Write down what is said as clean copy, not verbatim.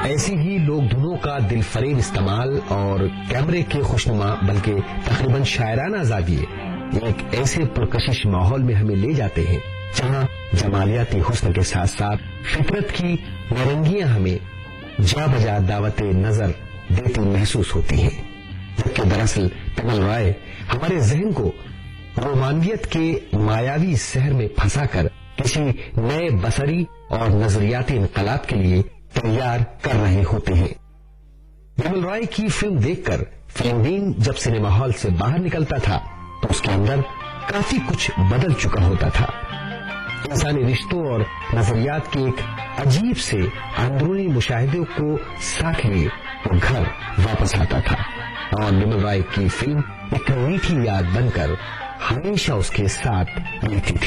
ऐसी ही लोक धुनों का दिलफरेब इस्तेमाल और कैमरे के खुशनुमा बल्कि तकरीबन शायराना जाविये एक ऐसे पुरकशिश माहौल में हमें ले जाते हैं जहां जमालियाती हुस्न के साथ साथ फितरत की नारंगियां हमें जा बजा दावते नजर देती महसूस होती हैं, जबकि दरअसल तमल राय हमारे जहन को रोमानियत के मायावी शहर में फंसाकर किसी नए बसरी और नजरियाती इनकलाब के लिए तैयार कर रहे होते हैं। तमल राय की फिल्म देखकर फिल्मबीन जब सिनेमा हॉल से बाहर निकलता था तो उसके अंदर काफी कुछ बदल चुका होता था। इंसानी रिश्तों और नजरियात के एक अजीब से अंदरूनी मुशाहिदे को साथ लिए वो घर वापस आता था और तमल राय की फिल्म एक मीठी याद बनकर हमेशा उसके साथ रहती थी।